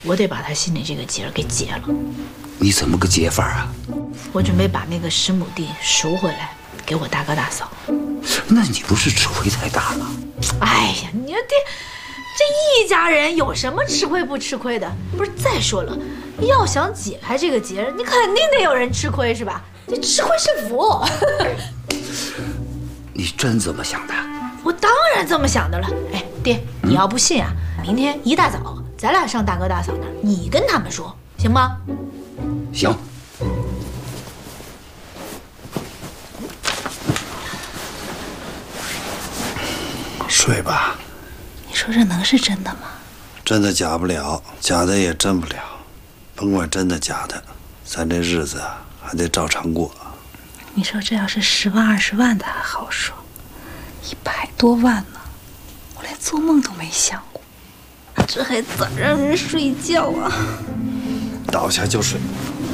我得把他心里这个结儿给解了。 你怎么个解法啊？ 我准备把那个10亩地赎回来，给我大哥大嫂。 那你不是吃亏太大了？ 哎呀，你这一家人有什么吃亏不吃亏的？不是，再说了，要想解开这个结，你肯定得有人吃亏是吧？这吃亏是福。 你真这么想的？ 我当然这么想的了。哎，爹，你要不信啊，明天一大早咱俩上大哥大嫂那儿，你跟他们说，行吗？ 行。 睡吧。 你说这能是真的吗？ 真的假不了，假的也真不了。甭管真的假的，咱这日子还得照常过。 你说这要是10万20万的还好说，100多万呢，我连做梦都没想过。这还咋让人睡觉啊？ 倒下就睡。